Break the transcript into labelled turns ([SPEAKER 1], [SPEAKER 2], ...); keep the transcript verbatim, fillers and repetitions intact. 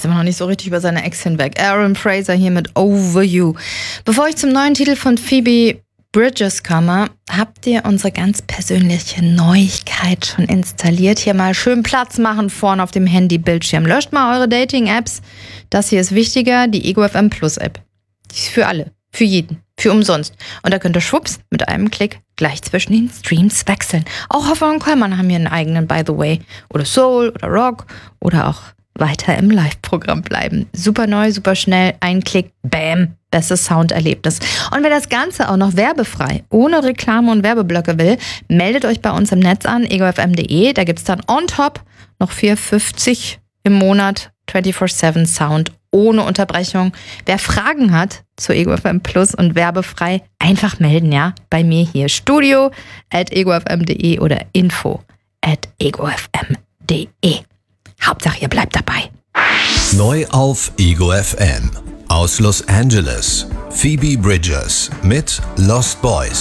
[SPEAKER 1] ist immer noch nicht so richtig über seine Ex hinweg. Aaron Fraser hier mit Over You. Bevor ich zum neuen Titel von Phoebe Bridgers komme, habt ihr unsere ganz persönliche Neuigkeit schon installiert? Hier mal schön Platz machen vorne auf dem Handybildschirm. Löscht mal eure Dating-Apps. Das hier ist wichtiger, die Ego F M Plus App. Die ist für alle, für jeden, für umsonst. Und da könnt ihr schwupps mit einem Klick gleich zwischen den Streams wechseln. Auch Hofer und Kollmann haben hier einen eigenen, by the way. Oder Soul oder Rock oder auch weiter im Live-Programm bleiben. Super neu, super schnell, ein Klick, bam, bestes Sounderlebnis. Und wer das Ganze auch noch werbefrei, ohne Reklame und Werbeblöcke will, meldet euch bei uns im Netz an, ego f m punkt d e. Da gibt's dann on top noch vier Euro fünfzig im Monat vierundzwanzig sieben Sound ohne Unterbrechung. Wer Fragen hat zu Ego F M Plus und werbefrei, einfach melden, ja, bei mir hier. Studio at ego f m punkt d e oder info at ego f m punkt d e. Hauptsache, ihr bleibt dabei.
[SPEAKER 2] Neu auf Ego F M. Aus Los Angeles. Phoebe Bridgers mit Lost Boys.